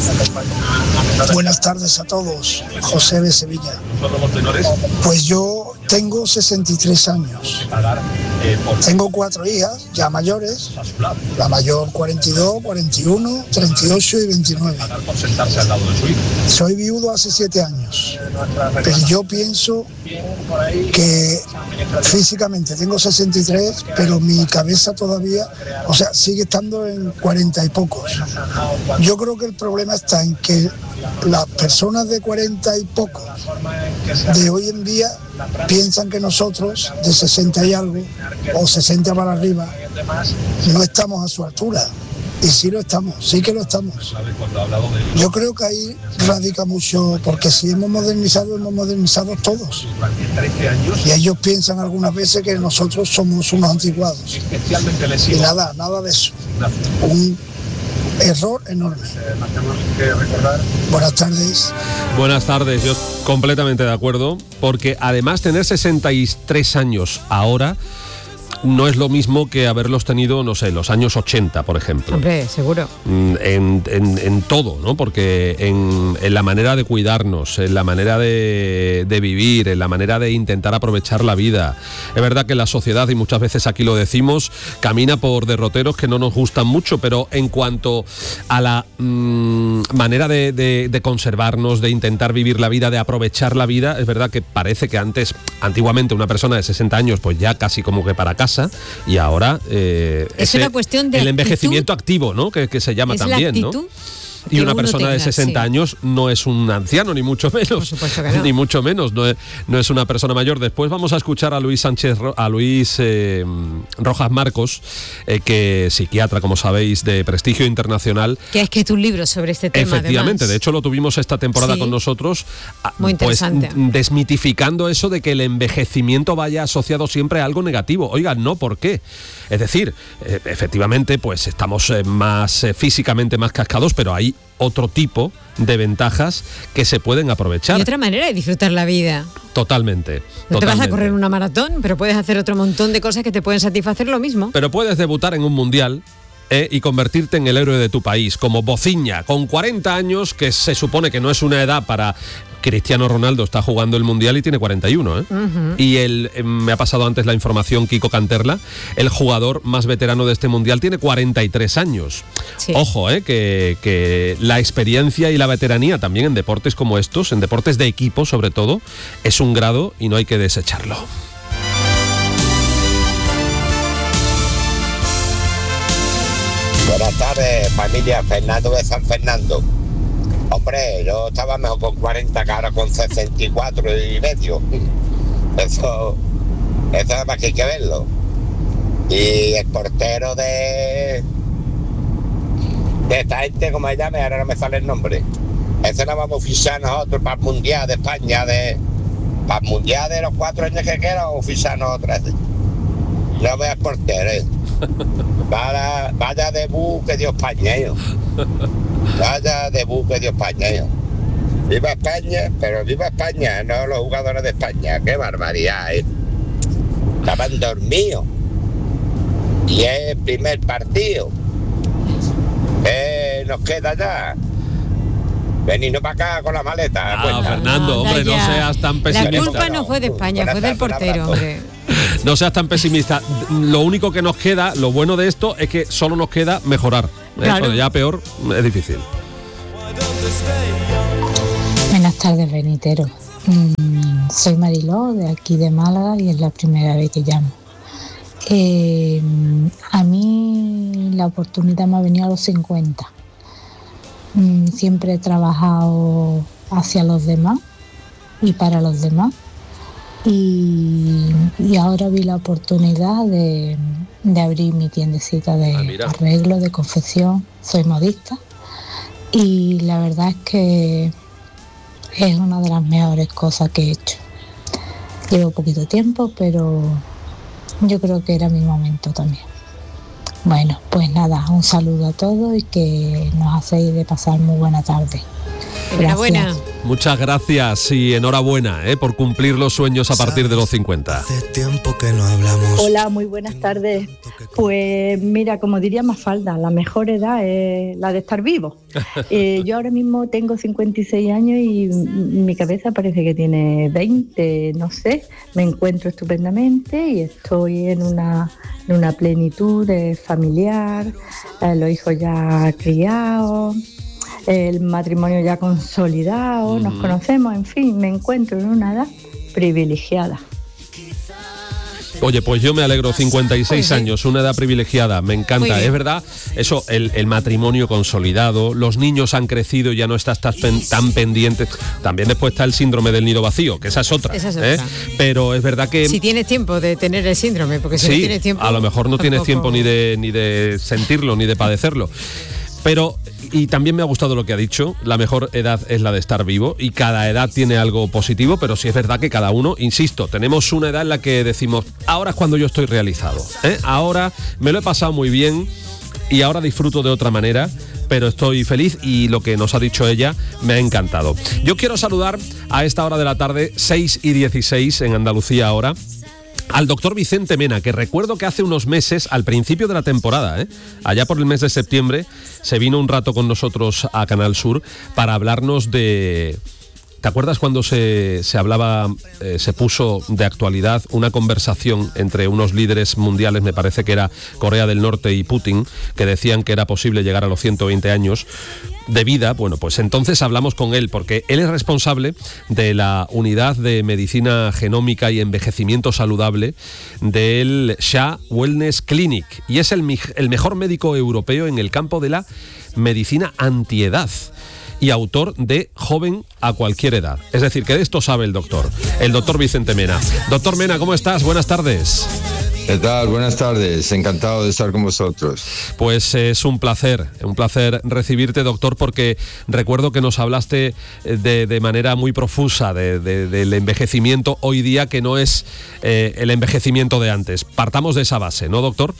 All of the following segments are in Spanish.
Buenas tardes a todos, José de Sevilla. Pues yo tengo 63 años. Tengo 4 hijas ya mayores, la mayor 42, 41, 38 y 29. Soy viudo hace 7 años, pero yo pienso que físicamente tengo 63, pero mi cabeza todavía, sigue estando en 40 y pocos. Yo creo que el problema está en que las personas de 40 y pocos de hoy en día piensan que nosotros de 60 y algo o 60 para arriba no estamos a su altura. Y sí lo estamos, sí que lo estamos. Yo creo que ahí radica mucho, porque si hemos modernizado todos. Y ellos piensan algunas veces que nosotros somos unos antiguados. Y nada de eso. Un error enorme. Buenas tardes. Buenas tardes, yo completamente de acuerdo, porque además tener 63 años ahora no es lo mismo que haberlos tenido, no sé, los años 80, por ejemplo. Hombre, seguro. En todo, ¿no? Porque en la manera de cuidarnos, en la manera de vivir, en la manera de intentar aprovechar la vida. Es verdad que la sociedad, y muchas veces aquí lo decimos, camina por derroteros que no nos gustan mucho, pero en cuanto a la manera de conservarnos, de intentar vivir la vida, de aprovechar la vida, es verdad que parece que antiguamente una persona de 60 años, pues ya casi como que para casa, y ahora es una cuestión de el envejecimiento activo, ¿no? Que se llama también, ¿no? Y una persona de 60 años no es un anciano, ni mucho menos. Por supuesto que no. Ni mucho menos, no es una persona mayor. Después vamos a escuchar a Luis Rojas Marcos, que es psiquiatra, como sabéis, de prestigio internacional. Que ha escrito un libro sobre este tema. Efectivamente, además. De hecho lo tuvimos esta temporada con nosotros. Muy interesante. Pues desmitificando eso de que el envejecimiento vaya asociado siempre a algo negativo. Oiga, no, ¿por qué? Es decir, efectivamente, pues estamos más físicamente más cascados, pero hay otro tipo de ventajas que se pueden aprovechar. Y otra manera de disfrutar la vida. Totalmente. No te vas a correr una maratón, pero puedes hacer otro montón de cosas que te pueden satisfacer lo mismo. Pero puedes debutar en un mundial y convertirte en el héroe de tu país, como Bociña, con 40 años, que se supone que no es una edad para... Cristiano Ronaldo está jugando el Mundial y tiene 41, ¿eh? Uh-huh. Y me ha pasado antes la información, Kiko Canterla, el jugador más veterano de este Mundial, tiene 43 años. Sí. Ojo, que la experiencia y la veteranía también en deportes como estos, en deportes de equipo sobre todo, es un grado y no hay que desecharlo. Buenas tardes, familia. Fernando de San Fernando. Hombre, yo estaba mejor con 40 que ahora con 64 y medio. Eso nada más que hay que verlo. Y el portero de esta gente, como se llame, ahora no me sale el nombre. Ese lo vamos a fichar nosotros para el Mundial de España, para el Mundial de los 4 años que queda, vamos a fichar nosotros. No veas portero. Vaya debut que dio España. Vaya debut que dio España. Viva España, pero viva España, no los jugadores de España. Qué barbaridad, Estaban dormidos. Y es el primer partido. Nos queda ya. Venidnos para acá con la maleta. Fernando, hombre, no seas tan pesimista. La culpa no fue de España, fue del portero, hombre. No seas tan pesimista. Lo único que nos queda, lo bueno de esto, es que solo nos queda mejorar. Claro. Eso ya peor es difícil. Buenas tardes, Benitero. Soy Mariló, de aquí de Málaga, y es la primera vez que llamo. A mí la oportunidad me ha venido a los 50. Siempre he trabajado hacia los demás y para los demás. Y ahora vi la oportunidad de abrir mi tiendecita de arreglo, de confección. Soy modista y la verdad es que es una de las mejores cosas que he hecho. Llevo poquito tiempo, pero yo creo que era mi momento también. Bueno, pues nada, un saludo a todos y que nos hacéis de pasar muy buena tarde. Gracias. Enhorabuena. Muchas gracias y enhorabuena por cumplir los sueños a partir de los 50. Hace tiempo que no hablamos. Hola, muy buenas tardes. Pues mira, como diría Mafalda, la mejor edad es la de estar vivo. Yo ahora mismo tengo 56 años y mi cabeza parece que tiene 20, no sé. Me encuentro estupendamente y estoy en una plenitud familiar, los hijos ya criados, el matrimonio ya consolidado, nos conocemos, en fin, me encuentro en una edad privilegiada. Oye, pues yo me alegro, 56 años, una edad privilegiada, me encanta. Es verdad, eso, el matrimonio consolidado, los niños han crecido, ya no estás tan pendiente. También después está el síndrome del nido vacío, que esa es otra. Pero es verdad que... Si tienes tiempo de tener el síndrome, porque si no tienes tiempo... a lo mejor no tienes tiempo ni de sentirlo, ni de padecerlo. Pero, y también me ha gustado lo que ha dicho, la mejor edad es la de estar vivo y cada edad tiene algo positivo, pero sí es verdad que cada uno, insisto, tenemos una edad en la que decimos, ahora es cuando yo estoy realizado, ahora me lo he pasado muy bien y ahora disfruto de otra manera, pero estoy feliz y lo que nos ha dicho ella me ha encantado. Yo quiero saludar a esta hora de la tarde, 6:16 en Andalucía ahora, al doctor Vicente Mena, que recuerdo que hace unos meses, al principio de la temporada, allá por el mes de septiembre, se vino un rato con nosotros a Canal Sur para hablarnos de... ¿Te acuerdas cuando se hablaba, se puso de actualidad una conversación entre unos líderes mundiales, me parece que era Corea del Norte y Putin, que decían que era posible llegar a los 120 años de vida? Bueno, pues entonces hablamos con él, porque él es responsable de la unidad de medicina genómica y envejecimiento saludable del Shah Wellness Clinic, y es el mejor médico europeo en el campo de la medicina antiedad y autor de Joven a cualquier edad. Es decir, que de esto sabe el doctor Vicente Mena. Doctor Mena, ¿cómo estás? Buenas tardes. ¿Qué tal? Buenas tardes, encantado de estar con vosotros. Pues es un placer recibirte, doctor, porque recuerdo que nos hablaste de manera muy profusa del envejecimiento hoy día, que no es el envejecimiento de antes. Partamos de esa base, ¿no, doctor?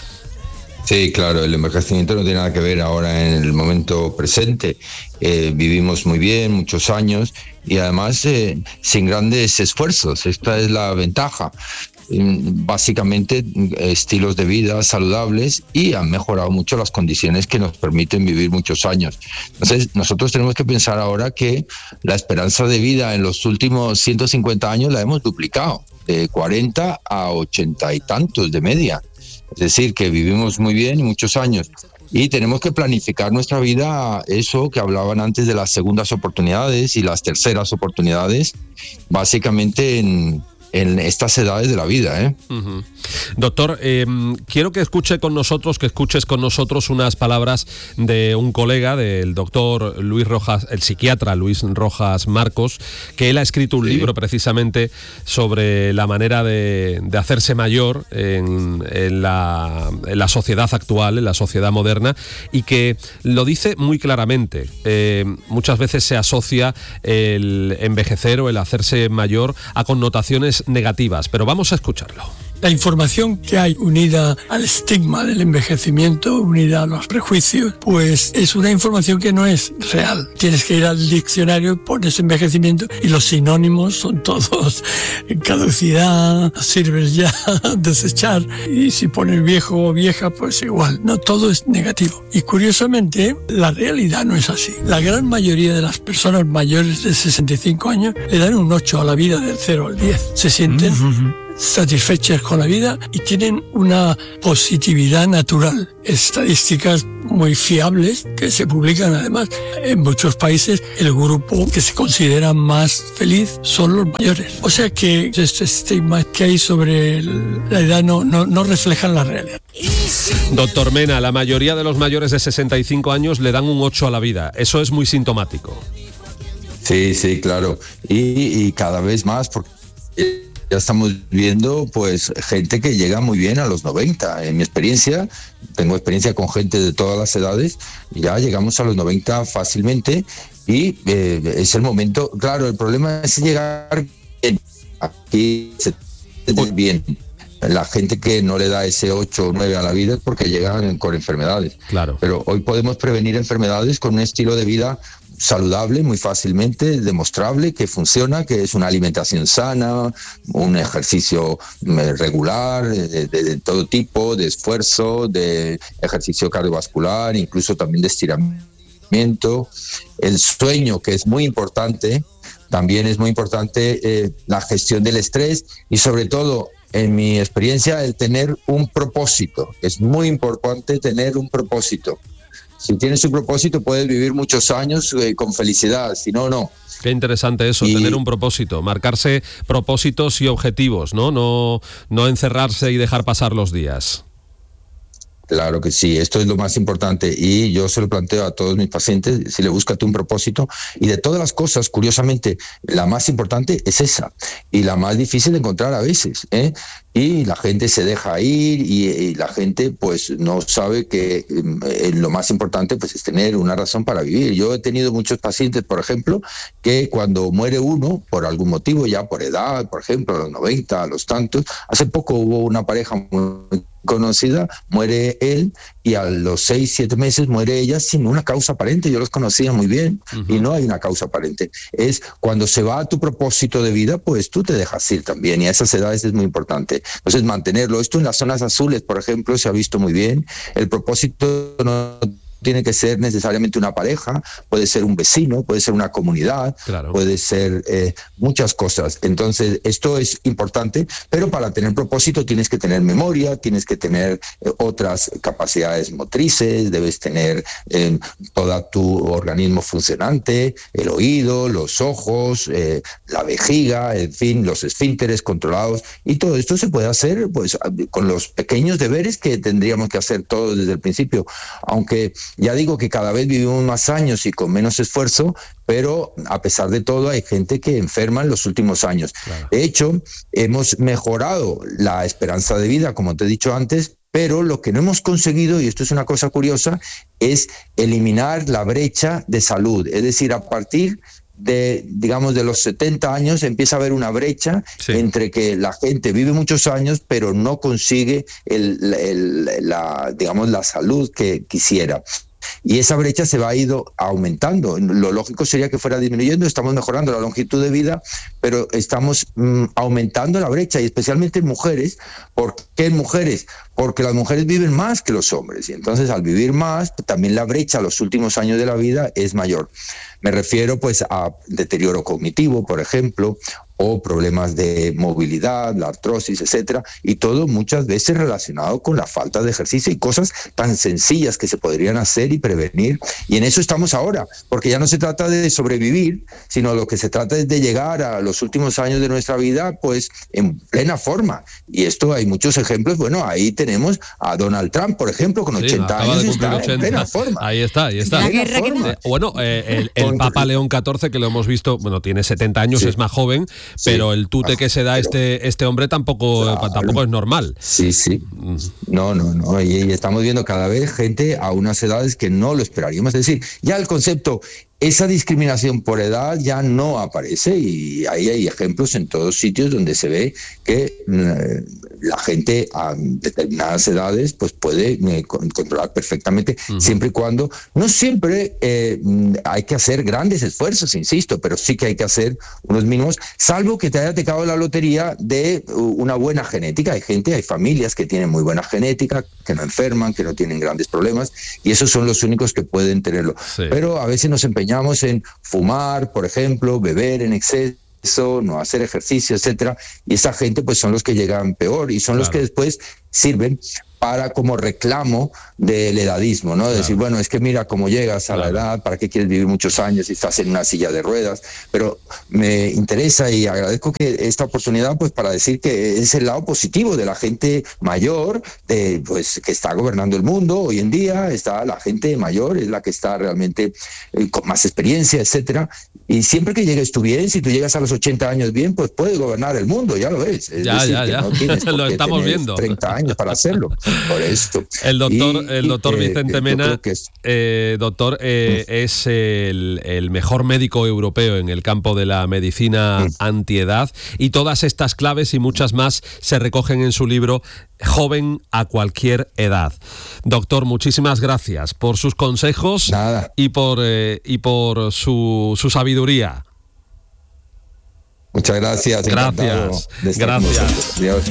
Sí, claro, el envejecimiento no tiene nada que ver ahora en el momento presente. Vivimos muy bien, muchos años, y además sin grandes esfuerzos. Esta es la ventaja. Básicamente estilos de vida saludables, y han mejorado mucho las condiciones que nos permiten vivir muchos años. Entonces nosotros tenemos que pensar ahora que la esperanza de vida en los últimos 150 años la hemos duplicado, de 40 a 80 y tantos de media. Es decir, que vivimos muy bien y muchos años. Y tenemos que planificar nuestra vida, eso que hablaban antes de las segundas oportunidades y las terceras oportunidades, básicamente en estas edades de la vida. Uh-huh. Doctor, quiero que escuches con nosotros unas palabras de un colega, del doctor Luis Rojas, el psiquiatra Luis Rojas Marcos, que él ha escrito un libro precisamente sobre la manera de hacerse mayor en la sociedad actual, en la sociedad moderna, y que lo dice muy claramente. Muchas veces se asocia el envejecer o el hacerse mayor a connotaciones negativas, pero vamos a escucharlo. La información que hay unida al estigma del envejecimiento, unida a los prejuicios, pues es una información que no es real. Tienes que ir al diccionario, pones envejecimiento y los sinónimos son todos caducidad, sirves ya, desechar. Y si pones viejo o vieja, pues igual. No, todo es negativo. Y curiosamente, la realidad no es así. La gran mayoría de las personas mayores de 65 años le dan un 8 a la vida, del 0 al 10. Se sienten satisfechas con la vida y tienen una positividad natural. Estadísticas muy fiables que se publican además en muchos países. El grupo que se considera más feliz son los mayores. O sea que este estigma que hay sobre la edad no reflejan la realidad. Doctor Mena, la mayoría de los mayores de 65 años le dan un 8 a la vida. Eso es muy sintomático. Sí, claro. Y cada vez más, porque ya estamos viendo pues gente que llega muy bien a los 90. En mi experiencia, tengo experiencia con gente de todas las edades, ya llegamos a los 90 fácilmente, y es el momento. Claro, el problema es llegar bien. Aquí se bien. La gente que no le da ese 8 o 9 a la vida es porque llegan con enfermedades. Claro. Pero hoy podemos prevenir enfermedades con un estilo de vida saludable muy fácilmente, demostrable que funciona, que es una alimentación sana, un ejercicio regular, de todo tipo, de esfuerzo, de ejercicio cardiovascular, incluso también de estiramiento, el sueño, que es muy importante, también es muy importante la gestión del estrés y sobre todo, en mi experiencia, el tener un propósito. Es muy importante tener un propósito. Si tienes un propósito puedes vivir muchos años con felicidad, si no, no. Qué interesante eso, tener un propósito, marcarse propósitos y objetivos, ¿no? No encerrarse y dejar pasar los días. Claro que sí, esto es lo más importante y yo se lo planteo a todos mis pacientes, si le búscate un propósito y de todas las cosas, curiosamente, la más importante es esa y la más difícil de encontrar a veces, y la gente se deja ir y la gente pues no sabe que lo más importante pues es tener una razón para vivir. Yo he tenido muchos pacientes, por ejemplo, que cuando muere uno por algún motivo, ya por edad, por ejemplo, a los 90, a los tantos, hace poco hubo una pareja muy conocida, muere él y a los 6-7 meses muere ella sin una causa aparente. Yo los conocía muy bien y no hay una causa aparente. Es cuando se va a tu propósito de vida, pues tú te dejas ir también y a esas edades es muy importante. Entonces mantenerlo. Esto en las zonas azules, por ejemplo, se ha visto muy bien. El propósito no tiene que ser necesariamente una pareja, puede ser un vecino, puede ser una comunidad, claro, puede ser muchas cosas. Entonces, esto es importante, pero para tener propósito tienes que tener memoria, tienes que tener otras capacidades motrices, debes tener todo tu organismo funcionante, el oído, los ojos, la vejiga, en fin, los esfínteres controlados, y todo esto se puede hacer pues con los pequeños deberes que tendríamos que hacer todos desde el principio, aunque ya digo que cada vez vivimos más años y con menos esfuerzo, pero a pesar de todo hay gente que enferma en los últimos años. Claro. De hecho, hemos mejorado la esperanza de vida, como te he dicho antes, pero lo que no hemos conseguido, y esto es una cosa curiosa, es eliminar la brecha de salud. Es decir, a partir de, digamos, de los 70 años empieza a haber una brecha entre que la gente vive muchos años pero no consigue la salud que quisiera. Y esa brecha se va a ir aumentando. Lo lógico sería que fuera disminuyendo. Estamos mejorando la longitud de vida, pero estamos aumentando la brecha, y especialmente en mujeres. ¿Por qué en mujeres? Porque las mujeres viven más que los hombres, y entonces al vivir más, también la brecha a los últimos años de la vida es mayor. Me refiero pues a deterioro cognitivo, por ejemplo, o problemas de movilidad, la artrosis, etcétera, y todo muchas veces relacionado con la falta de ejercicio y cosas tan sencillas que se podrían hacer y prevenir. Y en eso estamos ahora, porque ya no se trata de sobrevivir, sino lo que se trata es de llegar a los últimos años de nuestra vida pues en plena forma. Y esto hay muchos ejemplos. Bueno, ahí tenemos a Donald Trump, por ejemplo, con 80 años, está 80. En plena forma. Ahí está. La guerra que no. Bueno, el Papa León XIV, que lo hemos visto, bueno, tiene 70 años, es más joven, pero el tute que se da este hombre tampoco es normal. Sí. No. Y estamos viendo cada vez gente a unas edades que no lo esperaríamos. Es decir, ya el concepto, esa discriminación por edad ya no aparece, y ahí hay ejemplos en todos sitios donde se ve que la gente a determinadas edades pues puede controlar perfectamente, siempre y cuando, no siempre hay que hacer grandes esfuerzos, insisto, pero sí que hay que hacer unos mínimos, salvo que te haya tocado la lotería de una buena genética. Hay familias que tienen muy buena genética, que no enferman, que no tienen grandes problemas, y esos son los únicos que pueden tenerlo. Sí. Pero a veces nos empeñamos en fumar, por ejemplo, beber en exceso, no hacer ejercicio, etcétera, y esa gente pues son los que llegan peor, y son los que después sirven para como reclamo del edadismo, ¿no? Decir, bueno, es que mira cómo llegas a la edad, ¿para qué quieres vivir muchos años si estás en una silla de ruedas? Pero me interesa y agradezco que esta oportunidad pues para decir que es el lado positivo de la gente mayor, pues que está gobernando el mundo hoy en día. Está la gente mayor, es la que está realmente con más experiencia, etcétera. Y siempre que llegues tú bien, si tú llegas a los 80 años bien, pues puedes gobernar el mundo, ya lo ves. Es decir, que no tienes lo estamos tener viendo. 30 años para hacerlo. por esto. El doctor Vicente Mena, doctor, es el mejor médico europeo en el campo de la medicina antiedad, y todas estas claves y muchas más se recogen en su libro Joven a cualquier edad. Doctor, muchísimas gracias por sus consejos. Nada. y por su sabiduría. Muchas gracias. Gracias. Adiós.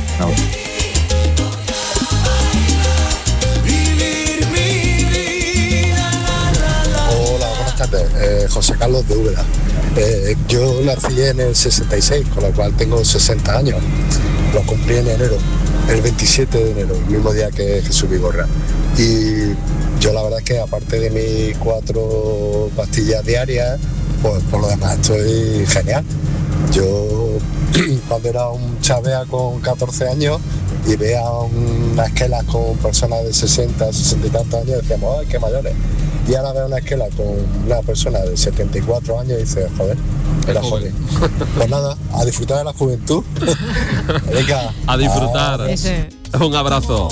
Hola, buenas tardes. José Carlos de Úbeda. Yo nací en el 66, con lo cual tengo 60 años. Lo cumplí en enero, el 27 de enero, el mismo día que Jesús Vigorra. Y yo la verdad es que aparte de mis 4 pastillas diarias, pues por lo demás estoy genial. Yo cuando era un chavea con 14 años y veía una esquela con personas de 60, 60 y tantos años, decíamos, ¡ay, qué mayores! Y ahora veo una esquela con una persona de 74 años y dices, joder, era joven. Pues nada, a disfrutar de la juventud. Venga, a disfrutar. Un abrazo.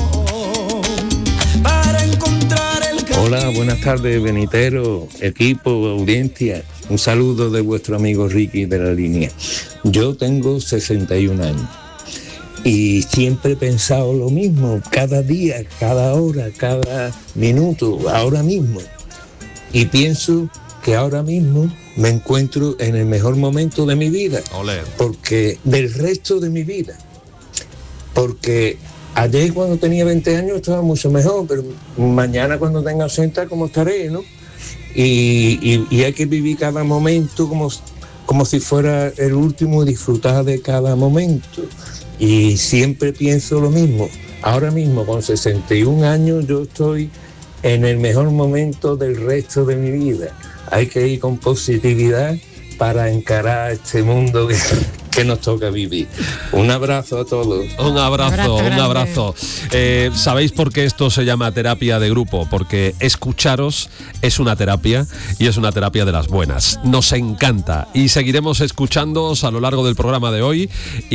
Hola, buenas tardes, Benitero, equipo, audiencia. Un saludo de vuestro amigo Ricky de la línea. Yo tengo 61 años y siempre he pensado lo mismo, cada día, cada hora, cada minuto, ahora mismo. Y pienso que ahora mismo me encuentro en el mejor momento de mi vida. Olé. Porque del resto de mi vida. Porque ayer cuando tenía 20 años estaba mucho mejor, pero mañana cuando tenga 60, ¿cómo estaré, no? Y hay que vivir cada momento como si fuera el último y disfrutar de cada momento. Y siempre pienso lo mismo. Ahora mismo, con 61 años, yo estoy en el mejor momento del resto de mi vida. Hay que ir con positividad para encarar este mundo que nos toca vivir. Un abrazo a todos. Un abrazo. ¿Sabéis por qué esto se llama terapia de grupo? Porque escucharos es una terapia, y es una terapia de las buenas. Nos encanta y seguiremos escuchándoos a lo largo del programa de hoy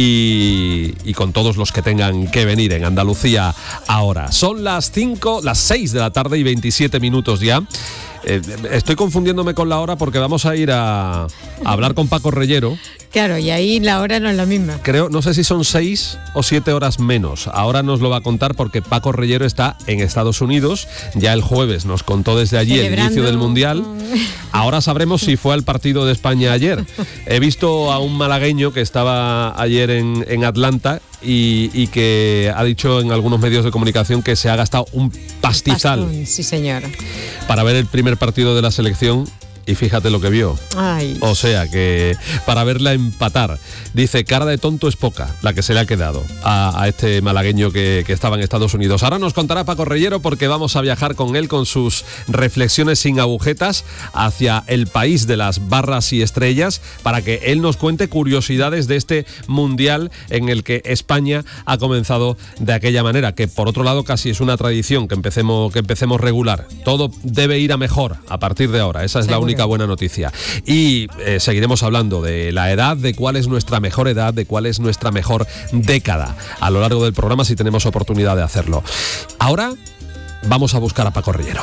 y con todos los que tengan que venir en Andalucía ahora. Son las 6 de la tarde y 27 minutos ya. Estoy confundiéndome con la hora porque vamos a ir a hablar con Paco Reyero. Claro, y ahí la hora no es la misma. Creo, no sé si son 6 o 7 horas menos. Ahora nos lo va a contar porque Paco Reyero está en Estados Unidos. Ya el jueves nos contó desde allí el inicio del Mundial. Ahora sabremos si fue al partido de España ayer. He visto a un malagueño que estaba ayer en Atlanta y que ha dicho en algunos medios de comunicación que se ha gastado un pastizal. Sí, señor. Para ver el primer partido de la selección. Y fíjate lo que vio. Ay. O sea que para verla empatar, dice, cara de tonto es poca la que se le ha quedado a este malagueño que estaba en Estados Unidos. Ahora nos contará Paco Reyero porque vamos a viajar con él con sus reflexiones sin agujetas hacia el país de las barras y estrellas para que él nos cuente curiosidades de este mundial en el que España ha comenzado de aquella manera, que por otro lado casi es una tradición que empecemos regular. Todo debe ir a mejor a partir de ahora. Esa es la única buena noticia. Y seguiremos hablando de la edad, de cuál es nuestra mejor edad, de cuál es nuestra mejor década a lo largo del programa si tenemos oportunidad de hacerlo. Ahora vamos a buscar a Paco Reyero.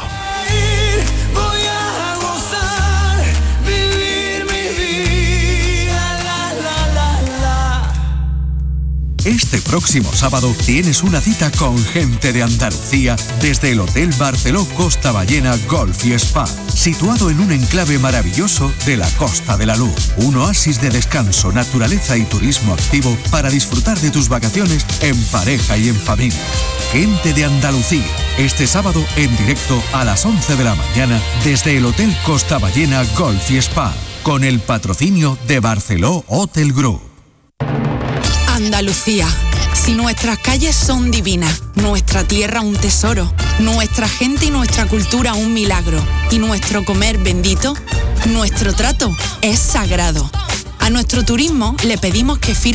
Este próximo sábado tienes una cita con gente de Andalucía desde el Hotel Barceló Costa Ballena Golf y Spa, situado en un enclave maravilloso de la Costa de la Luz. Un oasis de descanso, naturaleza y turismo activo para disfrutar de tus vacaciones en pareja y en familia. Gente de Andalucía, este sábado en directo a las 11 de la mañana desde el Hotel Costa Ballena Golf y Spa, con el patrocinio de Barceló Hotel Group. Andalucía. Si nuestras calles son divinas, nuestra tierra un tesoro, nuestra gente y nuestra cultura un milagro, y nuestro comer bendito, nuestro trato es sagrado. A nuestro turismo le pedimos que firme